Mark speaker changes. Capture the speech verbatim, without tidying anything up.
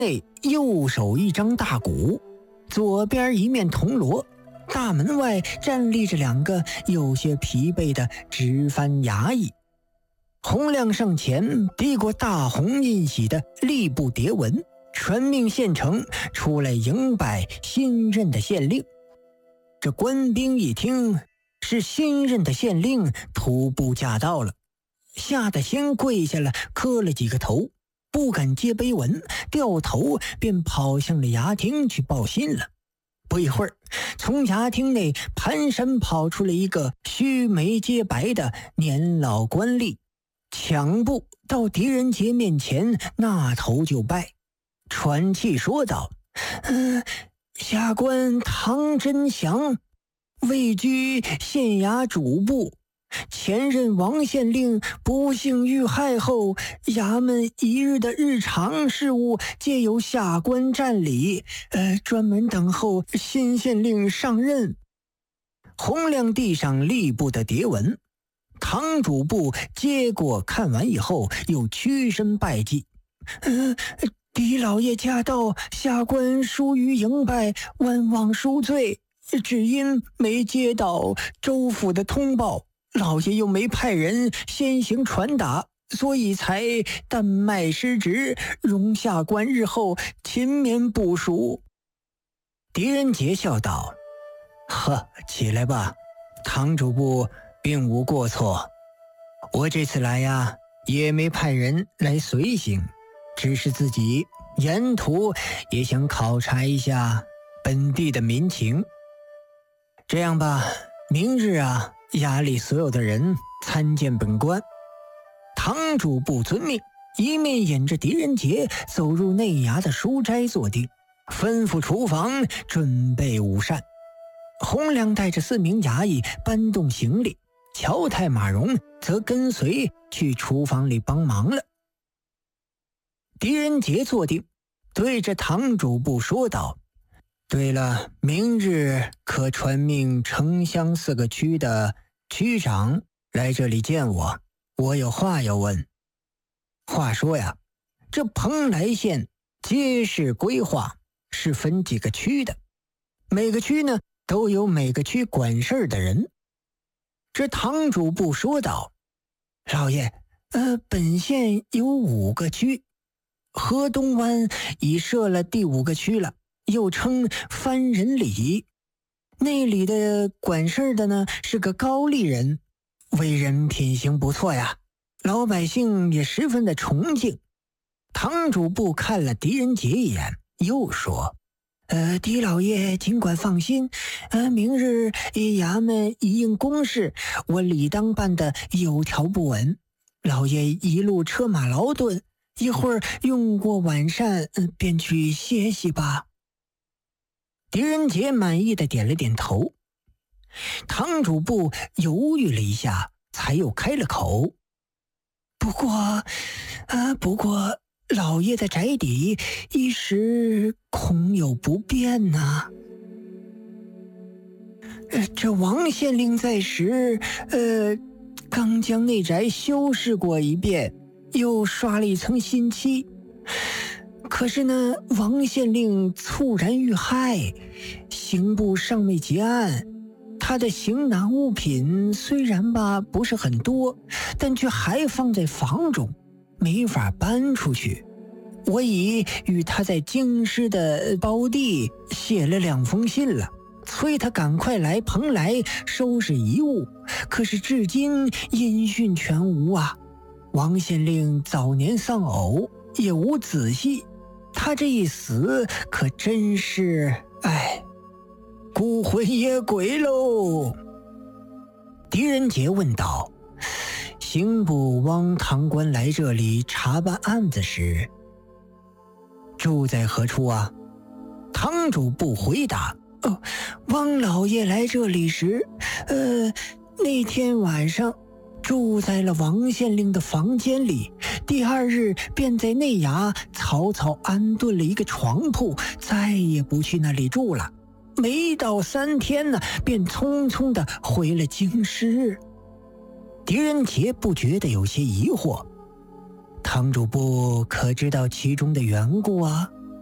Speaker 1: 内右手一张大鼓，左边一面铜锣。大门外站立着两个有些疲惫的值班衙役。洪亮上前递过大红印玺的吏部牒文，传命县城出来迎拜新任的县令。这官兵一听是新任的县令徒步驾到了，吓得先跪下了，磕了几个头，不敢接碑文，掉头便跑向了衙厅去报信了。不一会儿，从衙厅内蹒跚跑出了一个须眉皆白的年老官吏，抢步到狄仁杰面前，那头就拜，喘气说道：“嗯，下官唐真祥，位居县衙主簿。前任王县令不幸遇害后，衙门一日的日常事务皆由下官占理，呃，专门等候新县令上任。”洪亮递上吏部的牒文，唐主簿接过看完以后，又屈身拜祭：“呃，狄老爷驾到，下官疏于迎拜，万望恕罪。只因没接到州府的通报，老爷又没派人先行传达，所以才担麦失职，容下官日后勤勉补赎。”狄仁杰笑道：“呵，起来吧，唐主簿并无过错。我这次来呀，也没派人来随行，只是自己沿途也想考察一下本地的民情。这样吧，明日啊，衙里所有的人参见本官。”唐主簿遵命，一面引着狄仁杰走入内衙的书斋坐定，吩咐厨房准备午膳。洪亮带着四名衙役搬动行李，乔太马荣则跟随去厨房里帮忙了。狄仁杰坐定，对着唐主簿说道：“对了，明日可传命城乡四个区的区长来这里见我，我有话要问。话说呀，这蓬莱县街市规划是分几个区的，每个区呢都有每个区管事儿的人。”这唐主簿说道：“老爷，呃，本县有五个区，河东湾已设了第五个区了，又称番人里。那里的管事的呢是个高丽人，为人品行不错呀，老百姓也十分的崇敬。”唐主簿看了狄仁杰一眼，又说：“呃，狄老爷尽管放心，呃，明日衙门一应公事，我理当办得有条不紊。老爷一路车马劳顿，一会儿用过晚膳，呃、便去歇息吧。”狄仁杰满意的点了点头。唐主簿犹豫了一下，才又开了口：“不过，啊，不过老爷的宅邸一时恐有不便呐、呃。这王县令在时，呃，刚将内宅修饰过一遍，又刷了一层新漆。可是呢，王县令猝然遇害，刑部尚未结案，他的行囊物品虽然吧不是很多，但却还放在房中，没法搬出去。我已与他在京师的胞弟写了两封信了，催他赶快来蓬莱收拾遗物，可是至今音讯全无啊。王县令早年丧偶，也无子息，他这一死可真是，哎，孤魂野鬼喽。”狄仁杰问道：“刑部汪堂官来这里查办案子时，住在何处啊？”堂主簿回答：“哦，汪老爷来这里时，呃，那天晚上住在了王县令的房间里，第二日便在内衙草草安顿了一个床铺，再也不去那里住了。没到三天呢，便匆匆地回了京师。”狄仁杰不觉得有些疑惑：“堂主簿可知道其中的缘故啊？”